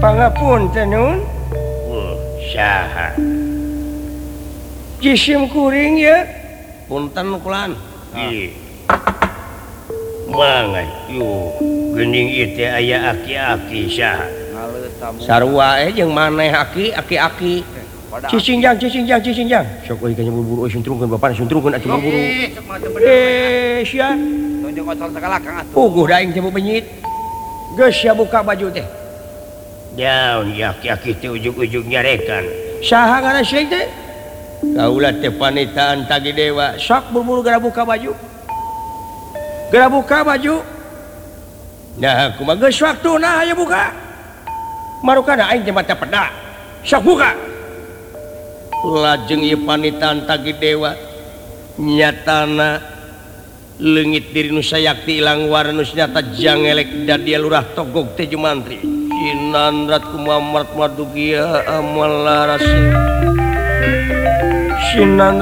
Pangapunten nun. Saha. Jisim kuring ya. Punten kulan. Ieu. Mangai yo geuning ieu teh aya aki-aki saha. Sarua jeung maneh aki-aki. Cicingjang. Sok euy kanya buru-buru suntrungkeun bapana suntrungkeun atuh buru-buru. Sia. Tunjuk otol segala Kang atuh. Puguh da aing teh benyit. Geus sia buka baju teh. Daun aki-aki teh ujug-ujug nyarekan. Saha ngaranna sia teh? Kaula teh panitaan Tagi Dewa. Sok buru-buru gara buka baju. Nah, kumaha geus waktuna aya buka. Marukana aing teh mata peda. Sok buka. Lajeng ieu panitaan Tagi Dewa nyatana leungit diri nu sayakti ilang warna nyata jangelek da dia lurah togog teh jumantri sinandrat kumaha mart madugia amal laras sinandrat